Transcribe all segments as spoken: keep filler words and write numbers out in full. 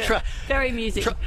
Try, Very amusing. try,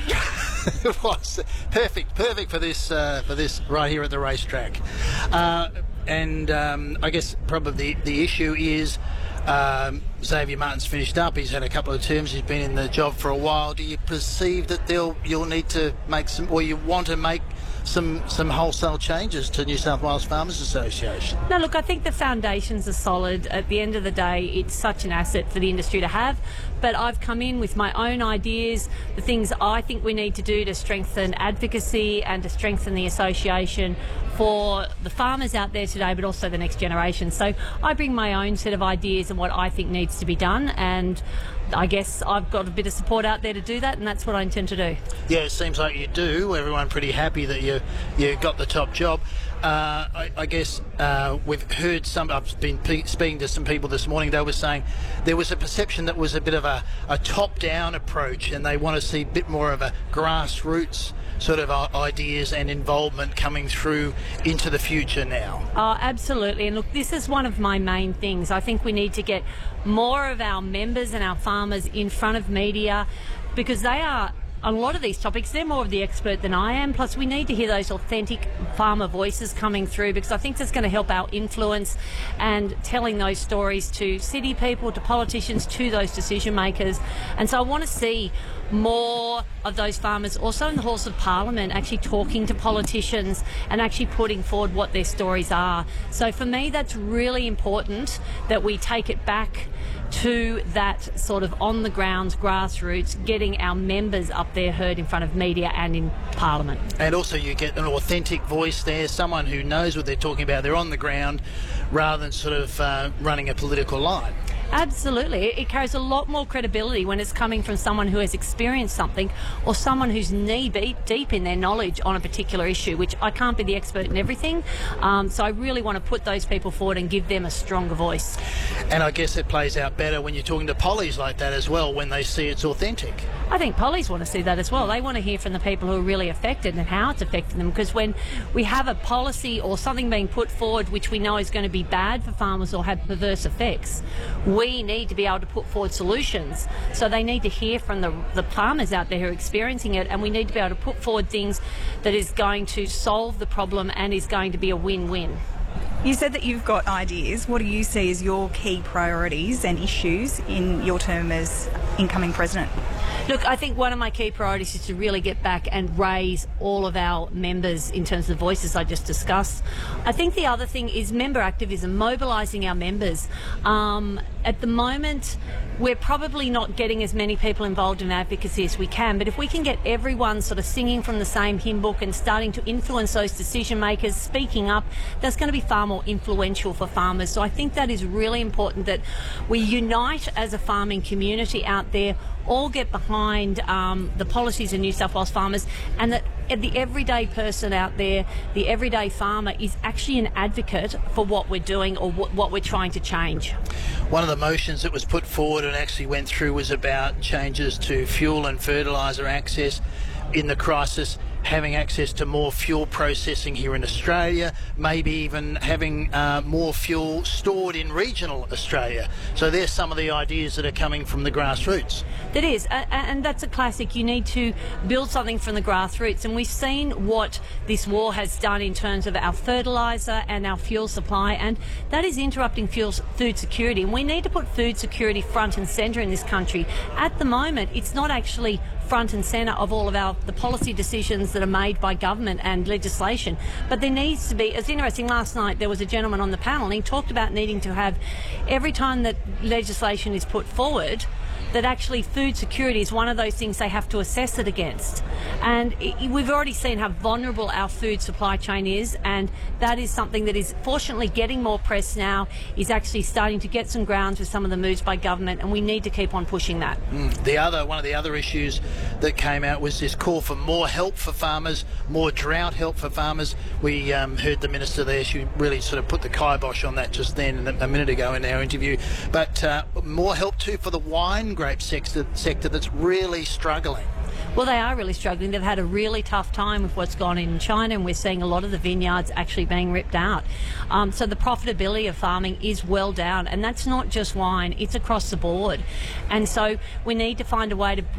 it was perfect, perfect for this, uh, for this right here at the racetrack. Uh, and um, I guess probably the, the issue is um, Xavier Martin's finished up. He's had a couple of terms. He's been in the job for a while. Do you perceive that they'll you'll need to make some, or you want to make some some wholesale changes to New South Wales Farmers Association? No, look, I think the foundations are solid. At the end of the day, it's such an asset for the industry to have. But I've come in with my own ideas, the things I think we need to do to strengthen advocacy and to strengthen the association for the farmers out there today, but also the next generation. So I bring my own set of ideas and what I think needs to be done, and I guess I've got a bit of support out there to do that, and that's what I intend to do. Yeah, it seems like you do. Everyone pretty happy that you you got the top job. Uh, I, I guess uh, we've heard some. I've been pe- speaking to some people this morning. They were saying there was a perception that was a bit of a, a top-down approach, and they want to see a bit more of a grassroots sort of uh, ideas and involvement coming through into the future now. Oh, absolutely. And look, this is one of my main things. I think we need to get more of our members and our farmers in front of media, because they are, on a lot of these topics, they're more of the expert than I am. Plus, we need to hear those authentic farmer voices coming through, because I think that's going to help our influence and telling those stories to city people, to politicians, to those decision makers. And so I want to see more of those farmers also in the halls of Parliament actually talking to politicians and actually putting forward what their stories are. So for me, that's really important, that we take it back to that sort of on the ground grassroots, getting our members up there heard in front of media and in Parliament. And also you get an authentic voice there, someone who knows what they're talking about. They're on the ground rather than sort of uh, running a political line. Absolutely. It carries a lot more credibility when it's coming from someone who has experienced something, or someone who's knee deep in their knowledge on a particular issue, which I can't be the expert in everything. Um, so I really want to put those people forward and give them a stronger voice. And I guess it plays out better when you're talking to pollies like that as well, when they see it's authentic. I think pollies want to see that as well. They want to hear from the people who are really affected and how it's affecting them, because when we have a policy or something being put forward which we know is going to be bad for farmers or have perverse effects, we need to be able to put forward solutions. So they need to hear from the, the farmers out there who are experiencing it, and we need to be able to put forward things that is going to solve the problem and is going to be a win-win. You said that you've got ideas. What do you see as your key priorities and issues in your term as incoming president? Look, I think one of my key priorities is to really get back and raise all of our members in terms of the voices I just discussed. I think the other thing is member activism, mobilising our members. Um, at the moment, we're probably not getting as many people involved in advocacy as we can, but if we can get everyone sort of singing from the same hymn book and starting to influence those decision makers, speaking up, that's going to be far more influential for farmers. So I think that is really important, that we unite as a farming community out there, all get behind um, the policies of New South Wales farmers, and that the everyday person out there, the everyday farmer, is actually an advocate for what we're doing or what, what we're trying to change. One of the motions that was put forward and actually went through was about changes to fuel and fertiliser access in the crisis, having access to more fuel processing here in Australia, maybe even having uh, more fuel stored in regional Australia. So there's some of the ideas that are coming from the grassroots. That is, and that's a classic. You need to build something from the grassroots, and we've seen what this war has done in terms of our fertiliser and our fuel supply, and that is interrupting fuel, food security, and we need to put food security front and centre in this country. At the moment, it's not actually front and centre of all of our the policy decisions that are made by government and legislation, but there needs to be. It's interesting, last night there was a gentleman on the panel and he talked about needing to have, every time that legislation is put forward, that actually food security is one of those things they have to assess it against. And it, we've already seen how vulnerable our food supply chain is, and that is something that is fortunately getting more press now, is actually starting to get some grounds with some of the moves by government, and we need to keep on pushing that. Mm. The other, one of the other issues that came out was this call for more help for farmers, more drought help for farmers. We um, heard the Minister there, she really sort of put the kibosh on that just then a minute ago in our interview. But uh, more help too for the wine grape sector, sector that's really struggling. Well, they are really struggling. They've had a really tough time with what's gone on in China, and we're seeing a lot of the vineyards actually being ripped out. Um, so the profitability of farming is well down, and that's not just wine, it's across the board. And so we need to find a way to